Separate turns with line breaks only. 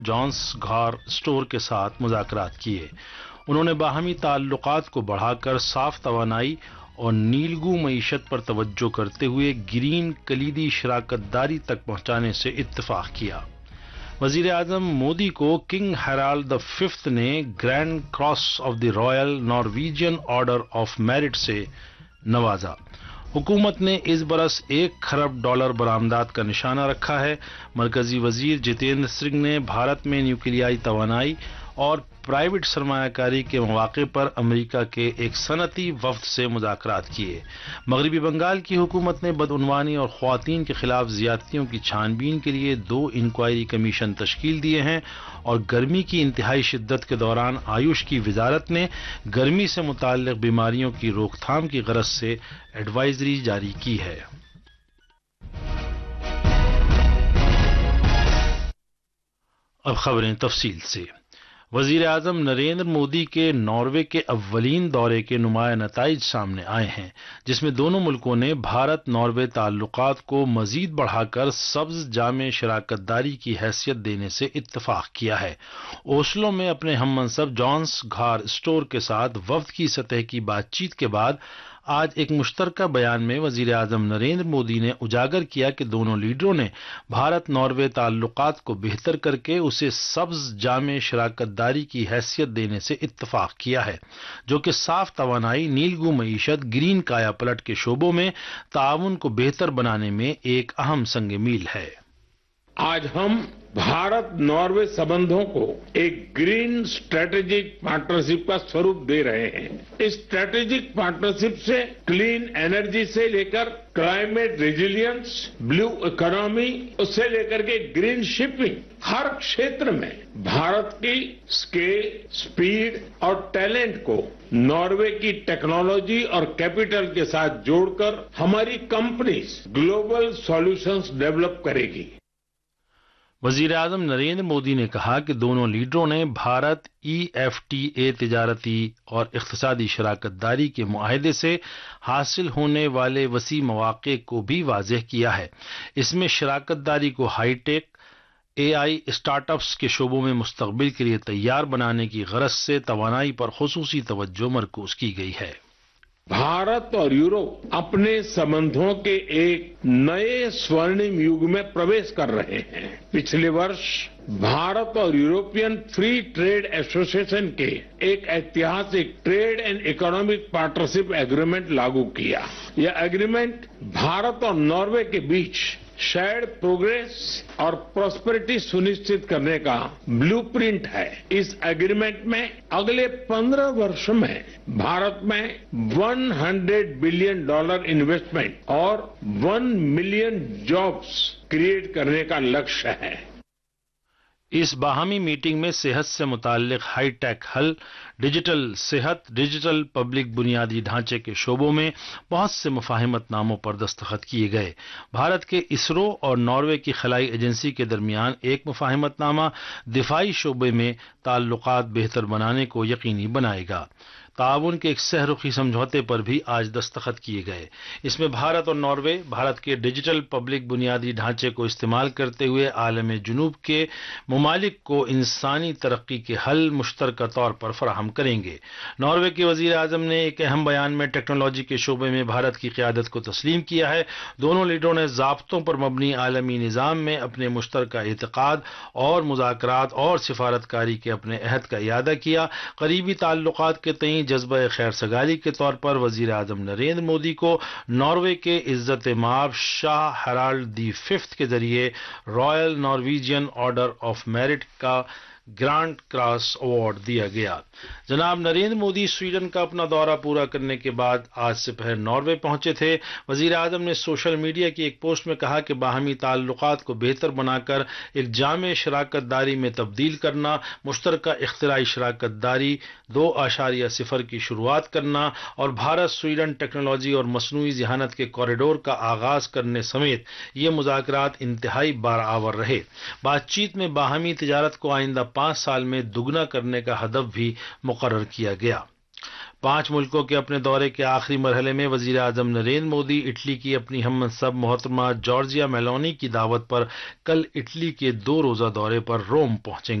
جانس گھار store کے ساتھ مذاکرات کیے۔ انہوں نے باہمی تعلقات کو بڑھا کر صاف توانائی اور نیلگوں معیشت پر توجہ کرتے ہوئے گرین کلیدی شراکت داری تک پہنچانے سے اتفاق کیا۔ وزیر اعظم مودی کو کنگ ہیرالڈ V نے grand cross of the Royal Norwegian order of merit سے نوازا۔ حکومت نے اس برس $1 کھرب برآمدات کا نشانہ رکھا ہے۔ مرکزی وزیر جتیندر سنگھ نے بھارت میں نیوکلیائی توانائی اور پرائیویٹ سرمایہ کاری کے مواقع پر امریکہ کے ایک صنعتی وفد سے مذاکرات کیے۔ مغربی بنگال کی حکومت نے بدعنوانی اور خواتین کے خلاف زیادتیوں کی چھان بین کے لیے 2 انکوائری کمیشن تشکیل دیے ہیں، اور گرمی کی انتہائی شدت کے دوران آیوش کی وزارت نے گرمی سے متعلق بیماریوں کی روک تھام کی غرض سے ایڈوائزری جاری کی ہے۔ اب خبریں تفصیل سے۔ وزیر اعظم نریندر مودی کے ناروے کے اولین دورے کے نمایاں نتائج سامنے آئے ہیں، جس میں دونوں ملکوں نے بھارت ناروے تعلقات کو مزید بڑھا کر سبز جامع شراکت داری کی حیثیت دینے سے اتفاق کیا ہے۔ اوسلو میں اپنے ہم منصب جانس گھار اسٹور کے ساتھ وفد کی سطح کی بات چیت کے بعد آج ایک مشترکہ بیان میں وزیر اعظم نریندر مودی نے اجاگر کیا کہ دونوں لیڈروں نے بھارت ناروے تعلقات کو بہتر کر کے اسے سبز جامع شراکت داری کی حیثیت دینے سے اتفاق کیا ہے، جو کہ صاف توانائی، نیلگوں معیشت، گرین کایا پلٹ کے شعبوں میں تعاون کو بہتر بنانے میں ایک اہم سنگ میل ہے۔
آج ہم بھارت ناروے سبندھوں کو ایک گرین اسٹریٹجک پارٹنرشپ کا سوروپ دے رہے ہیں۔ اس اسٹریٹجک پارٹنرشپ سے کلین انرجی سے لے کر کلائمیٹ ریزیلینس، بلو اکانومی، اس سے لے کر کے گرین شپنگ، ہر چھیتر میں بھارت کی اسکیل، اسپیڈ اور ٹیلنٹ کو ناروے کی ٹیکنالوجی اور کیپٹل کے ساتھ جوڑ کر ہماری کمپنیز گلوبل سولوشنز ڈیولپ کرے گی۔
وزیر اعظم نریندر مودی نے کہا کہ دونوں لیڈروں نے بھارت EFTA تجارتی اور اقتصادی شراکت داری کے معاہدے سے حاصل ہونے والے وسیع مواقع کو بھی واضح کیا ہے۔ اس میں شراکت داری کو high tech, AI start ups کے شعبوں میں مستقبل کے لیے تیار بنانے کی غرض سے توانائی پر خصوصی توجہ مرکوز کی گئی ہے۔
بھارت اور یورپ اپنے سبندھوں کے ایک نئے سورنم یگ میں پرویش کر رہے ہیں۔ پچھلے برس بھارت اور یورپین فری ٹریڈ ایسوسی ایشن کے ایک ایتہاسک trade and economic partnership agreement لاگو کیا۔ یہ ایگریمنٹ بھارت اور ناروے کے بیچ شیئرڈ پروگریس اور پراسپیرٹی سنشچت کرنے کا بلو پرنٹ ہے۔ اس ایگریمنٹ میں اگلے 15 برسوں میں بھارت میں $100 بلین انویسٹمنٹ اور 1 ملین جابس کریٹ کرنے کا لکشیہ ہے۔
اس باہمی میٹنگ میں صحت سے متعلق ہائی ٹیک حل، ڈیجیٹل صحت، ڈیجیٹل پبلک بنیادی ڈھانچے کے شعبوں میں بہت سے مفاہمت ناموں پر دستخط کیے گئے۔ بھارت کے اسرو اور ناروے کی خلائی ایجنسی کے درمیان ایک مفاہمت نامہ دفاعی شعبے میں تعلقات بہتر بنانے کو یقینی بنائے گا۔ تعاون کے ایک سہ رخی سمجھوتے پر بھی آج دستخط کیے گئے۔ اس میں بھارت اور ناروے بھارت کے ڈیجیٹل پبلک بنیادی ڈھانچے کو استعمال کرتے ہوئے عالم جنوب کے ممالک کو انسانی ترقی کے حل مشترکہ طور پر فراہم کریں گے۔ ناروے کے وزیر اعظم نے ایک اہم بیان میں ٹیکنالوجی کے شعبے میں بھارت کی قیادت کو تسلیم کیا ہے۔ دونوں لیڈروں نے ضابطوں پر مبنی عالمی نظام میں اپنے مشترکہ اعتقاد اور مذاکرات اور سفارتکاری کے اپنے عہد کا اعادہ کیا۔ قریبی تعلقات کے تئیں جذبہ خیر سگالی کے طور پر وزیر اعظم نریندر مودی کو ناروے کے عزت مآب شاہ ہیرالڈ V کے ذریعے Royal Norwegian order of merit کا گرانڈ کراس ایوارڈ دیا گیا۔ جناب نریندر مودی سویڈن کا اپنا دورہ پورا کرنے کے بعد آج سپہر ناروے پہنچے تھے۔ وزیر اعظم نے سوشل میڈیا کی ایک پوسٹ میں کہا کہ باہمی تعلقات کو بہتر بنا کر ایک جامع شراکت داری میں تبدیل کرنا، مشترکہ اختراعی شراکت داری 2.0 کی شروعات کرنا اور بھارت سویڈن ٹیکنالوجی اور مصنوعی ذہانت کے کوریڈور کا آغاز کرنے سمیت یہ مذاکرات انتہائی بارآور رہے۔ بات چیت میں باہمی تجارت کو آئندہ 5 سال میں دگنا کرنے کا ہدف بھی مقرر کیا گیا۔ 5 ملکوں کے اپنے دورے کے آخری مرحلے میں وزیر اعظم نریندر مودی اٹلی کی اپنی ہم منصب محترمہ جارجیا میلونی کی دعوت پر کل اٹلی کے 2 روزہ دورے پر روم پہنچیں